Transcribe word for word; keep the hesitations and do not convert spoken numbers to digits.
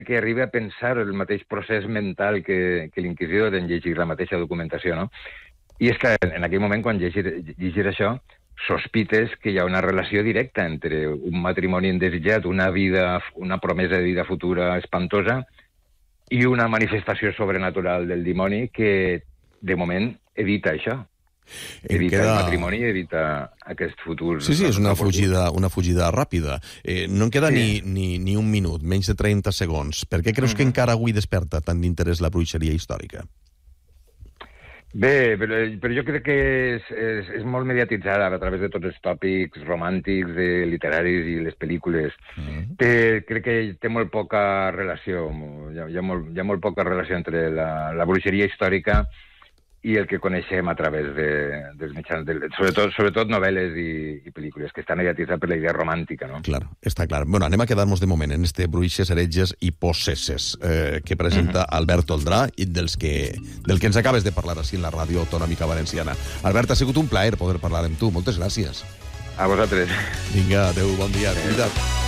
que arriba a pensar el mateix procés mental que, que l'inquisidor en llegir la mateixa documentació, no? I és que en aquell moment, quan llegir, llegir això, sospites que hi ha una relació directa entre un matrimoni indesitjat, una vida, una promesa de vida futura espantosa i una manifestació sobrenatural del dimoni que, de moment, evita això. Evita queda... el matrimoni i evita aquest futur. Sí, sí, és una fugida, una fugida ràpida. Eh, no en queda sí. ni, ni, ni un minut, menys de trenta segons. Per què creus mm-hmm. que encara avui desperta tant d'interès la bruixeria històrica? Bé, però, però jo crec que és, és, és molt mediatitzada a través de tots els tòpics romàntics, de literaris i les pel·lícules. Mm-hmm. Té, crec que té molt poca relació, hi ha, hi ha, molt, hi ha molt poca relació entre la, la bruixeria històrica i el que coneixem a través de, dels mitjans, de, sobretot, sobretot novel·les i, i pel·lícules, que està mediatitzat per la idea romàntica, no? Clar, està clar. Bueno, anem a quedar-nos de moment en este Bruixes, heretges i possesses eh, que presenta uh-huh. Albert Oldrà i dels que, del que ens acabes de parlar així en la Ràdio Autonòmica Valenciana. Albert, ha sigut un plaer poder parlar amb tu. Moltes gràcies. A vosaltres. Vinga, adeu, bon dia. Cuida't.